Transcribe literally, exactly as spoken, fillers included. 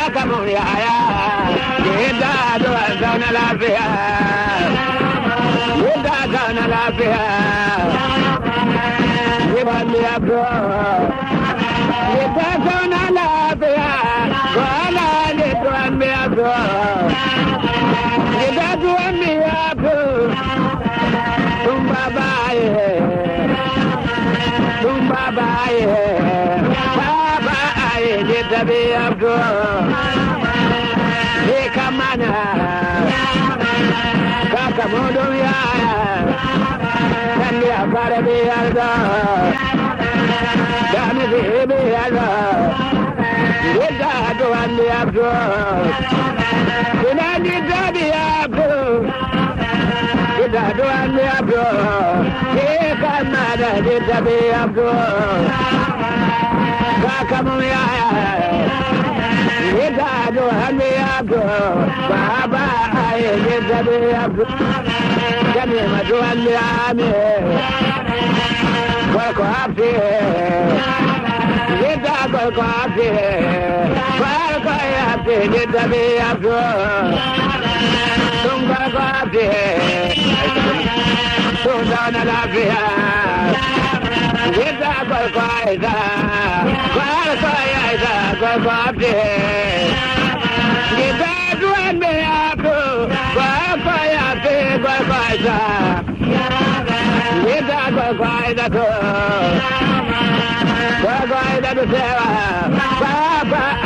kamun yaya yadda zuwa zauna lafiya yadda zauna lafiya yiban ya bro yadda zauna lafiya wala ne tuwan ya bro yadda tuwan ya bro tum babaye tum babaye babaye yadda ya bro Kamana Kaka Modum ya Kandi Afara be alda Dami be alda Yeda do andi abdo Dinandi dabi abdo Yeda do andi abdo Ye Kamana yeda be abdo Kaka Modum ya Yeda do andi abdo Baba aye yeda be abdo Kami madu andi ame Koko api Yeda koko api Koko api yeda be abdo Tum koko api Tum dana lafiya Yeda koko aida Koko aida koko api Yeda duan be abdo Koko api koko aida Yeda koko aida Koko aida do sewa Baba